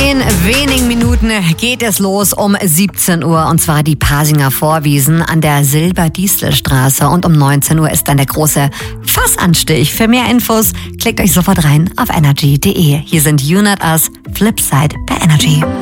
In wenigen Minuten geht es los um 17 Uhr und zwar die Pasinger Vorwiesen an der Silber-Distel-Straße und um 19 Uhr ist dann der große Fassanstich. Für mehr Infos klickt euch sofort rein auf energy.de. Hier sind You Not Us, Flipside bei Energy.